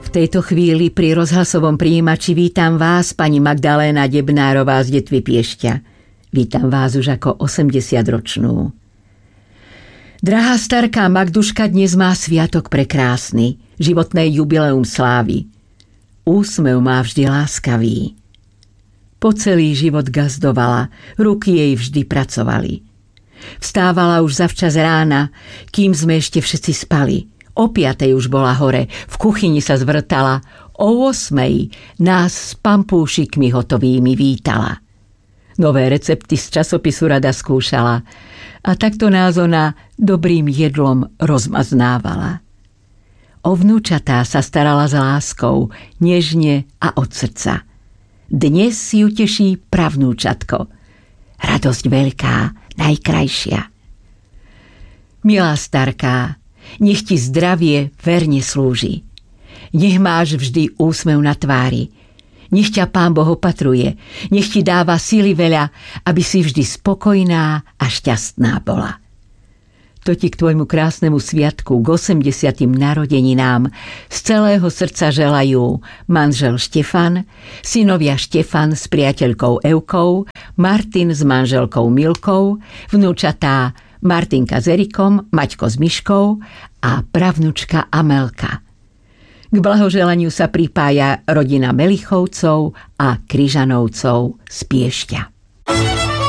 V tejto chvíli pri rozhlasovom prijímači vítam vás, pani Magdaléna Debnárová z Detvy Piešťa. Vítam vás už ako 80-ročnú. Drahá starká Magduška dnes má sviatok prekrásny, životné jubileum slávy. Úsmev má vždy láskavý. Po celý život gazdovala, ruky jej vždy pracovali. Vstávala už zavčas rána, kým sme ešte všetci spali. O 5:00 už bola hore, v kuchyni sa zvrtala, o 8:00 nás s pampúšikmi hotovými vítala. Nové recepty z časopisu rada skúšala a takto nás ona dobrým jedlom rozmaznávala. O vnúčatá sa starala s láskou, nežne a od srdca. Dnes si ju teší pravnúčatko. Radosť veľká, najkrajšia. Milá starká, nech ti zdravie verne slúži. Nech máš vždy úsmev na tvári. Nech ťa Pán Boh opatruje. Nech ti dáva síly veľa, aby si vždy spokojná a šťastná bola. To ti k tvojmu krásnemu sviatku, k 80. narodeninám z celého srdca želajú manžel Štefan, synovia Štefan s priateľkou Evkou, Martin s manželkou Milkou, vnúčatá Martinka s Erikom, Maťko s Myškou a pravnučka Amelka. K blahoželaniu sa pripája rodina Melichovcov a Kryžanovcov z Piešťa.